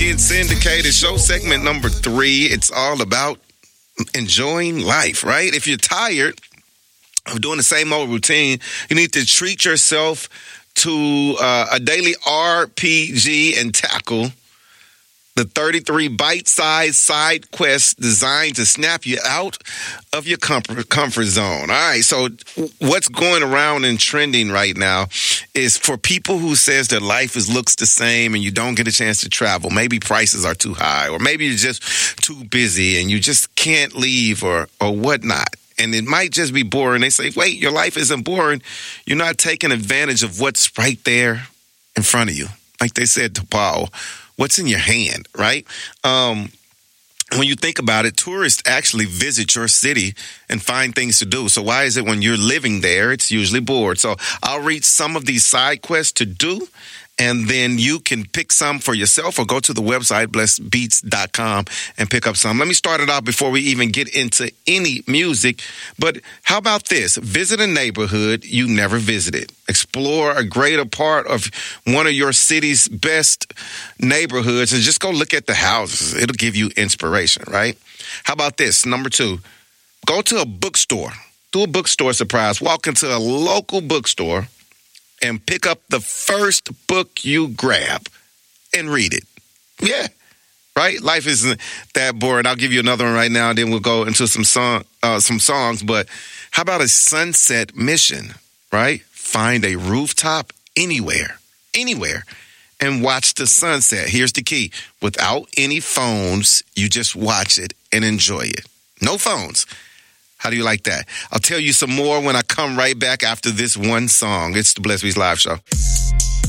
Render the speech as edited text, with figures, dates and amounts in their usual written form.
being syndicated. Show segment number 3. It's all about enjoying life, right? If you're tired of doing the same old routine, you need to treat yourself to a daily RPG and tackle the 33 bite-sized side quests designed to snap you out of your comfort zone. All right, so what's going around and trending right now is for people who says their life looks the same and you don't get a chance to travel. Maybe prices are too high, or maybe you're just too busy and you just can't leave or whatnot. And it might just be boring. They say, wait, your life isn't boring. You're not taking advantage of what's right there in front of you. Like they said to Paul, what's in your hand, right? When you think about it, tourists actually visit your city and find things to do. So why is it when you're living there, it's usually bored? So I'll read some of these side quests to do, and then you can pick some for yourself or go to the website, blessedbeats.com, and pick up some. Let me start it out before we even get into any music. But how about this? Visit a neighborhood you never visited. Explore a greater part of one of your city's best neighborhoods and just go look at the houses. It'll give you inspiration, right? How about this? Number 2, go to a bookstore. Do a bookstore surprise. Walk into a local bookstore and pick up the first book you grab and read it. Yeah, right? Life isn't that boring. I'll give you another one right now, and then we'll go into some songs. But how about a sunset mission, right? Find a rooftop anywhere, and watch the sunset. Here's the key. Without any phones, you just watch it and enjoy it. No phones. How do you like that? I'll tell you some more when I come right back after this one song. It's the Blessed Beats Live Show.